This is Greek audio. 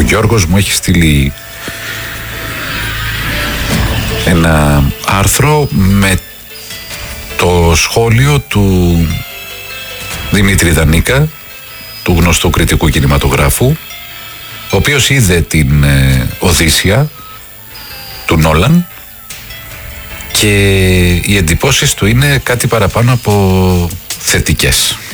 Γιώργος μου έχει στείλει ένα άρθρο με το σχόλιο του Δημήτρη Δανίκα, του γνωστού κριτικού κινηματογράφου, ο οποίος είδε την Οδύσσεια του Νόλαν και οι εντυπώσεις του είναι κάτι παραπάνω από θετικές.